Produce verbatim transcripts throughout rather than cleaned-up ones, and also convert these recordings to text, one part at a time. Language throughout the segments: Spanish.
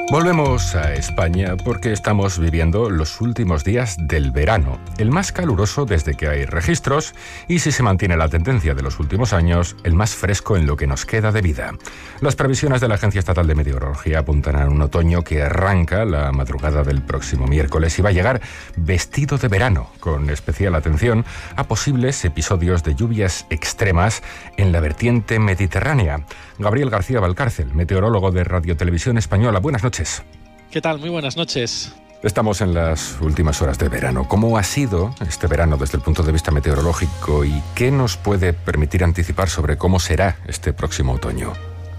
Volvemos a España porque estamos viviendo los últimos días del verano, el más caluroso desde que hay registros y, si se mantiene la tendencia de los últimos años, el más fresco en lo que nos queda de vida. Las previsiones de la Agencia Estatal de Meteorología apuntan a un otoño que arranca la madrugada del próximo miércoles y va a llegar vestido de verano, con especial atención a posibles episodios de lluvias extremas en la vertiente mediterránea. Gabriel García Valcárcel, meteorólogo de Radio Televisión Española. Buenas noches. ¿Qué tal? Muy buenas noches. Estamos en las últimas horas de verano. ¿Cómo ha sido este verano desde el punto de vista meteorológico y qué nos puede permitir anticipar sobre cómo será este próximo otoño?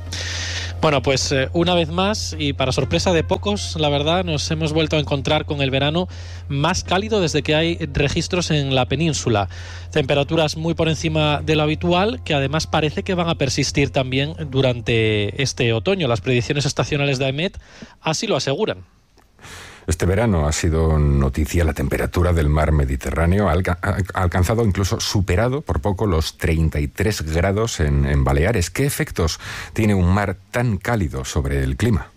Bueno, pues eh, una vez más, y para sorpresa de pocos, la verdad, nos hemos vuelto a encontrar con el verano más cálido desde que hay registros en la península. Temperaturas muy por encima de lo habitual, que además parece que van a persistir también durante este otoño. Las predicciones estacionales de AEMET así lo aseguran. Este verano ha sido noticia la temperatura del mar Mediterráneo. Ha, alca- ha alcanzado, incluso superado por poco, los treinta y tres grados en, en Baleares. ¿Qué efectos tiene un mar tan cálido sobre el clima?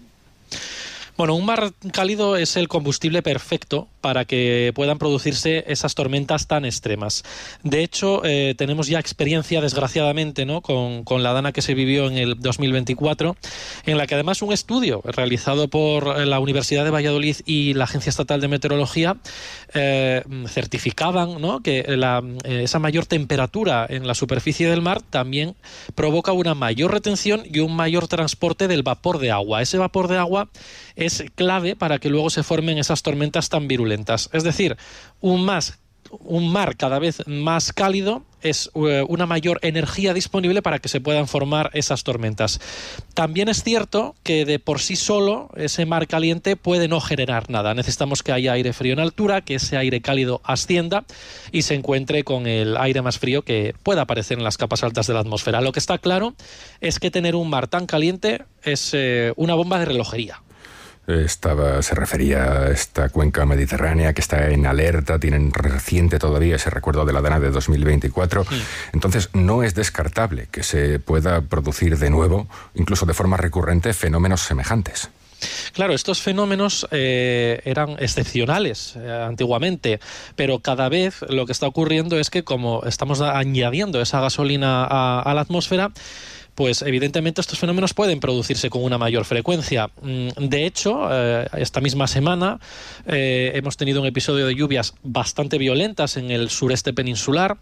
Bueno, un mar cálido es el combustible perfecto para que puedan producirse esas tormentas tan extremas. De hecho, eh, tenemos ya experiencia, desgraciadamente, ¿no?, con, con la dana que se vivió en el dos mil veinticuatro, en la que además un estudio realizado por la Universidad de Valladolid y la Agencia Estatal de Meteorología eh, certificaban, ¿no?, que la, eh, esa mayor temperatura en la superficie del mar también provoca una mayor retención y un mayor transporte del vapor de agua. Ese vapor de agua es clave para que luego se formen esas tormentas tan virulentas. Es decir, un, más, un mar cada vez más cálido es uh, una mayor energía disponible para que se puedan formar esas tormentas. También es cierto que de por sí solo ese mar caliente puede no generar nada. Necesitamos que haya aire frío en altura, que ese aire cálido ascienda y se encuentre con el aire más frío que pueda aparecer en las capas altas de la atmósfera. Lo que está claro es que tener un mar tan caliente es eh, una bomba de relojería. Estaba, se refería a esta cuenca mediterránea que está en alerta, tienen reciente todavía ese recuerdo de la dana de dos mil veinticuatro. Sí. Entonces, no es descartable que se pueda producir de nuevo, incluso de forma recurrente, fenómenos semejantes. Claro, estos fenómenos eh, eran excepcionales eh, antiguamente, pero cada vez lo que está ocurriendo es que, como estamos añadiendo esa gasolina a, a la atmósfera, pues evidentemente estos fenómenos pueden producirse con una mayor frecuencia. De hecho, eh, esta misma semana eh, hemos tenido un episodio de lluvias bastante violentas en el sureste peninsular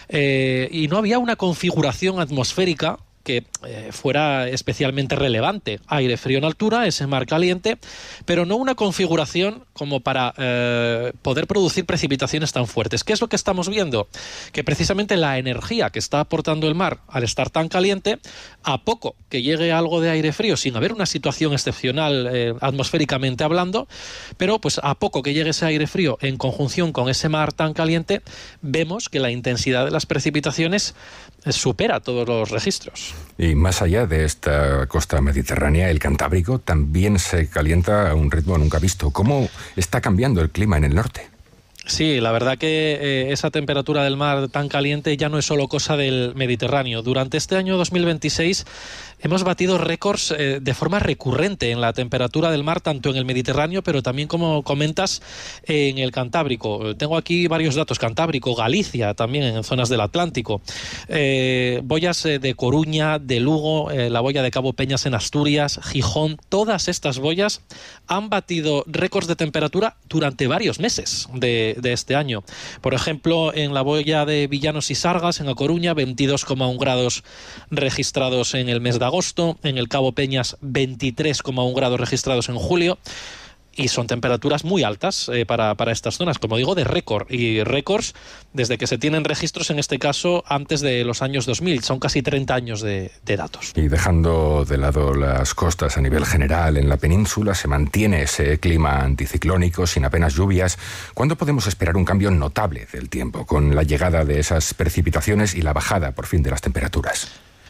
eh, y no había una configuración atmosférica que eh, fuera especialmente relevante. Aire frío en altura, ese mar caliente, pero no una configuración como para eh, poder producir precipitaciones tan fuertes. ¿Qué es lo que estamos viendo? Que precisamente la energía que está aportando el mar al estar tan caliente, a poco que llegue algo de aire frío, sin haber una situación excepcional eh, atmosféricamente hablando, pero pues a poco que llegue ese aire frío en conjunción con ese mar tan caliente, vemos que la intensidad de las precipitaciones supera todos los registros. Y más allá de esta costa mediterránea, el Cantábrico también se calienta a un ritmo nunca visto. ¿Cómo está cambiando el clima en el norte? Sí, la verdad que eh, esa temperatura del mar tan caliente ya no es solo cosa del Mediterráneo. Durante este año dos mil veintiséis hemos batido récords eh, de forma recurrente en la temperatura del mar, tanto en el Mediterráneo, pero también, como comentas, en el Cantábrico. Tengo aquí varios datos. Cantábrico, Galicia, también en zonas del Atlántico. Eh, boyas eh, de Coruña, de Lugo, eh, la boya de Cabo Peñas en Asturias, Gijón, todas estas boyas han batido récords de temperatura durante varios meses de de este año. Por ejemplo, en la boya de Villanos y Sargas, en A Coruña, veintidós coma uno grados registrados en el mes de agosto, en el Cabo Peñas, veintitrés coma uno grados registrados en julio, y son temperaturas muy altas eh, para, para estas zonas, como digo, de récord, y récords desde que se tienen registros, en este caso, antes de los años dos mil. Son casi treinta años de, de datos. Y dejando de lado las costas a nivel general, en la península se mantiene ese clima anticiclónico sin apenas lluvias. ¿Cuándo podemos esperar un cambio notable del tiempo, con la llegada de esas precipitaciones y la bajada, por fin, de las temperaturas?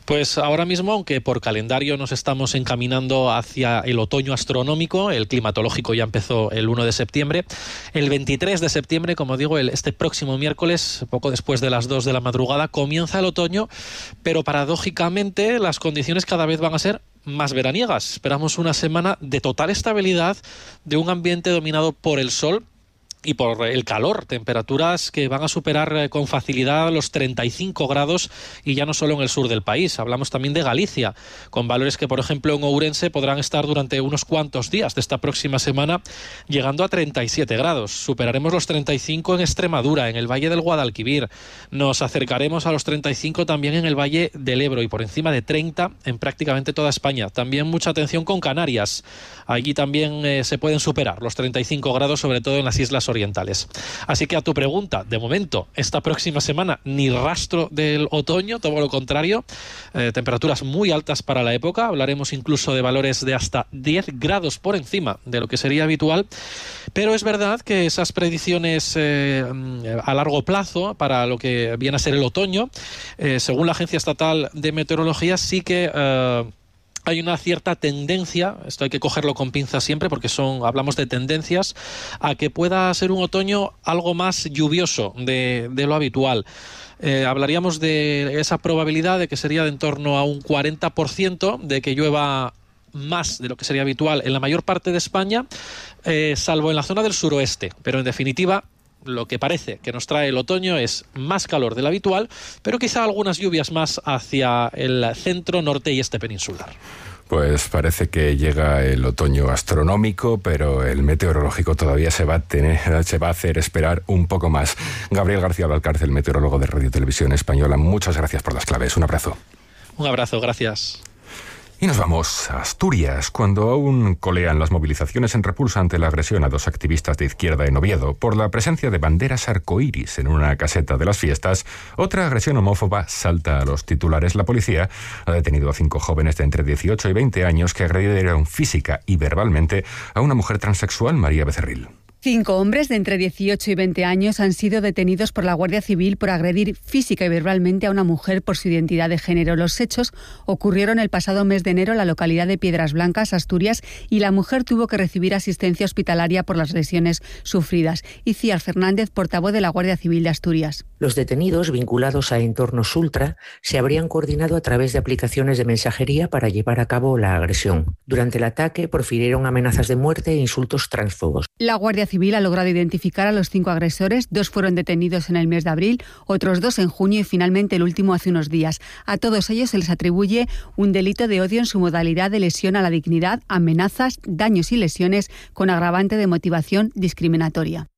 Pues ahora mismo, aunque por calendario nos estamos encaminando hacia el otoño astronómico, el climatológico ya empezó el uno de septiembre, el veintitrés de septiembre, como digo, el, este próximo miércoles, poco después de las dos de la madrugada, comienza el otoño, pero paradójicamente las condiciones cada vez van a ser más veraniegas. Esperamos una semana de total estabilidad, de un ambiente dominado por el sol y por el calor, temperaturas que van a superar eh, con facilidad los treinta y cinco grados, y ya no solo en el sur del país, hablamos también de Galicia, con valores que por ejemplo en Ourense podrán estar durante unos cuantos días de esta próxima semana llegando a treinta y siete grados. Superaremos los treinta y cinco en Extremadura, en el Valle del Guadalquivir, nos acercaremos a los treinta y cinco también en el Valle del Ebro y por encima de treinta en prácticamente toda España. También mucha atención con Canarias, allí también eh, se pueden superar los treinta y cinco grados, sobre todo en las islas orientales. Así que a tu pregunta, de momento, esta próxima semana ni rastro del otoño, todo lo contrario, eh, temperaturas muy altas para la época, hablaremos incluso de valores de hasta diez grados por encima de lo que sería habitual, pero es verdad que esas predicciones eh, a largo plazo para lo que viene a ser el otoño, eh, según la Agencia Estatal de Meteorología, sí que Eh, hay una cierta tendencia, esto hay que cogerlo con pinzas siempre porque son, hablamos de tendencias, a que pueda ser un otoño algo más lluvioso de, de lo habitual. Eh, hablaríamos de esa probabilidad de que sería de en torno a un cuarenta por ciento de que llueva más de lo que sería habitual en la mayor parte de España, eh, salvo en la zona del suroeste, pero en definitiva lo que parece que nos trae el otoño es más calor del habitual, pero quizá algunas lluvias más hacia el centro, norte y este peninsular. Pues parece que llega el otoño astronómico, pero el meteorológico todavía se va a tener, se va a hacer esperar un poco más. Gabriel García Valcárcel, meteorólogo de Radio Televisión Española, muchas gracias por las claves. Un abrazo. Un abrazo, gracias. Y nos vamos a Asturias, cuando aún colean las movilizaciones en repulsa ante la agresión a dos activistas de izquierda en Oviedo por la presencia de banderas arcoíris en una caseta de las fiestas. Otra agresión homófoba salta a los titulares. La policía ha detenido a cinco jóvenes de entre dieciocho y veinte años que agredieron física y verbalmente a una mujer transexual, María Becerril. Cinco hombres de entre dieciocho y veinte años han sido detenidos por la Guardia Civil por agredir física y verbalmente a una mujer por su identidad de género. Los hechos ocurrieron el pasado mes de enero en la localidad de Piedras Blancas, Asturias, y la mujer tuvo que recibir asistencia hospitalaria por las lesiones sufridas. Iciar Fernández, portavoz de la Guardia Civil de Asturias. Los detenidos vinculados a entornos ultra se habrían coordinado a través de aplicaciones de mensajería para llevar a cabo la agresión. Durante el ataque profirieron amenazas de muerte e insultos transfobos. La Guardia Civil ha logrado identificar a los cinco agresores. Dos fueron detenidos en el mes de abril, otros dos en junio y finalmente el último hace unos días. A todos ellos se les atribuye un delito de odio en su modalidad de lesión a la dignidad, amenazas, daños y lesiones con agravante de motivación discriminatoria.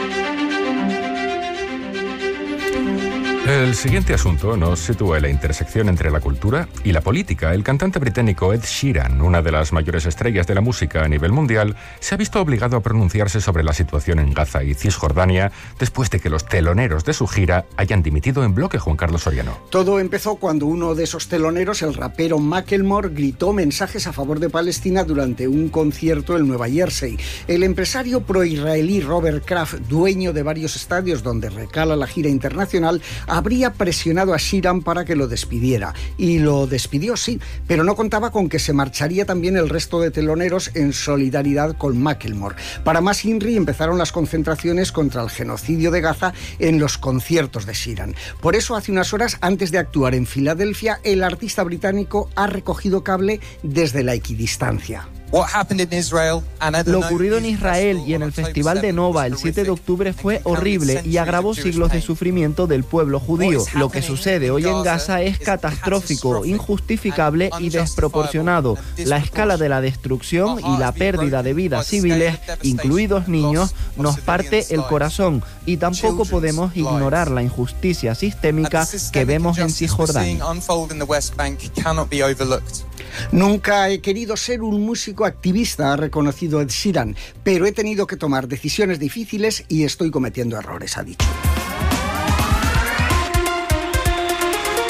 El siguiente asunto nos sitúa en la intersección entre la cultura y la política. El cantante británico Ed Sheeran, una de las mayores estrellas de la música a nivel mundial, se ha visto obligado a pronunciarse sobre la situación en Gaza y Cisjordania después de que los teloneros de su gira hayan dimitido en bloque. Juan Carlos Soriano. Todo empezó cuando uno de esos teloneros, el rapero Macklemore, gritó mensajes a favor de Palestina durante un concierto en Nueva Jersey. El empresario proisraelí Robert Kraft, dueño de varios estadios donde recala la gira internacional, habría presionado a Sheeran para que lo despidiera. Y lo despidió, sí, pero no contaba con que se marcharía también el resto de teloneros en solidaridad con Macklemore. Para más INRI empezaron las concentraciones contra el genocidio de Gaza en los conciertos de Sheeran. Por eso, hace unas horas, antes de actuar en Filadelfia, el artista británico ha recogido cable desde la equidistancia. Lo ocurrido en Israel y en el Festival de Nova el siete de octubre fue horrible y agravó siglos de sufrimiento del pueblo judío. Lo que sucede hoy en Gaza es catastrófico, injustificable y desproporcionado. La escala de la destrucción y la pérdida de vidas civiles, incluidos niños, nos parte el corazón y tampoco podemos ignorar la injusticia sistémica que vemos en Cisjordania. Nunca he querido ser un músico activista, ha reconocido Ed Sheeran, pero he tenido que tomar decisiones difíciles y estoy cometiendo errores, ha dicho.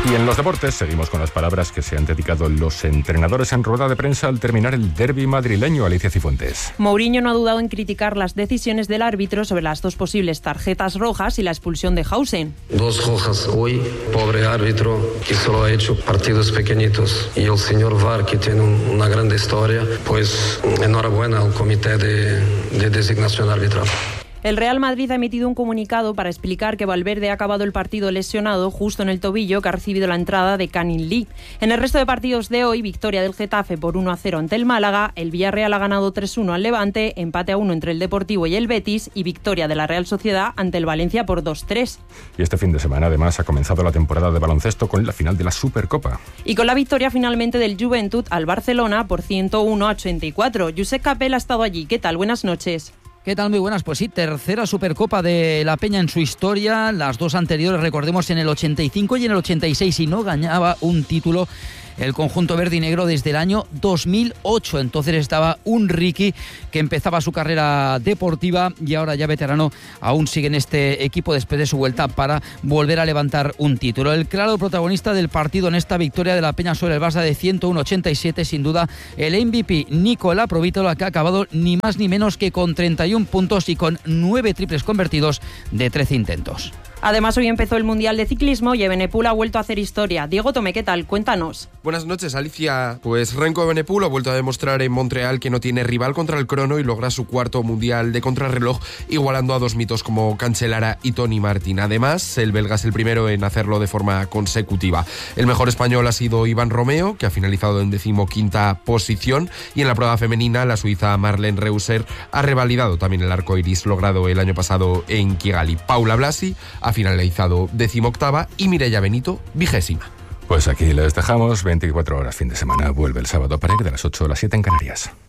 Y en los deportes seguimos con las palabras que se han dedicado los entrenadores en rueda de prensa al terminar el derbi madrileño. Alicia Cifuentes. Mourinho no ha dudado en criticar las decisiones del árbitro sobre las dos posibles tarjetas rojas y la expulsión de Hausen. Dos rojas hoy, pobre árbitro que solo ha hecho partidos pequeñitos, y el señor V A R que tiene una grande historia, pues enhorabuena al comité de, de designación arbitral. El Real Madrid ha emitido un comunicado para explicar que Valverde ha acabado el partido lesionado justo en el tobillo, que ha recibido la entrada de Canin Lee. En el resto de partidos de hoy, victoria del Getafe por uno a cero ante el Málaga, el Villarreal ha ganado tres uno al Levante, empate a uno entre el Deportivo y el Betis y victoria de la Real Sociedad ante el Valencia por dos tres. Y este fin de semana además ha comenzado la temporada de baloncesto con la final de la Supercopa. Y con la victoria finalmente del Juventud al Barcelona por ciento uno a ochenta y cuatro. Josep Capel ha estado allí. ¿Qué tal? Buenas noches. ¿Qué tal? Muy buenas. Pues sí, tercera Supercopa de la Peña en su historia. Las dos anteriores, recordemos, en el ochenta y cinco y en el ochenta y seis, y no ganaba un título el conjunto verde y negro desde el año dos mil ocho. Entonces estaba un Ricky que empezaba su carrera deportiva y ahora ya veterano aún sigue en este equipo después de su vuelta para volver a levantar un título. El claro protagonista del partido en esta victoria de la Peña sobre el Barça de ciento uno a ochenta y siete, sin duda el M V P Nicola Provítola, que ha acabado ni más ni menos que con treinta y uno puntos y con nueve triples convertidos de trece intentos. Además, hoy empezó el Mundial de Ciclismo y Evenepoel ha vuelto a hacer historia. Diego Tomé, ¿qué tal? Cuéntanos. Buenas noches, Alicia. Pues Renko Evenepoel ha vuelto a demostrar en Montreal que no tiene rival contra el crono y logra su cuarto Mundial de contrarreloj, igualando a dos mitos como Cancellara y Tony Martin. Además, el belga es el primero en hacerlo de forma consecutiva. El mejor español ha sido Iván Romeo, que ha finalizado en decimoquinta posición, y en la prueba femenina, la suiza Marlene Reusser ha revalidado también el arco iris logrado el año pasado en Kigali. Paula Blasi ha finalizado decimoctava y Mireia Benito vigésima. Pues aquí les dejamos. veinticuatro horas fin de semana. Vuelve el sábado para ir de las ocho a las siete en Canarias.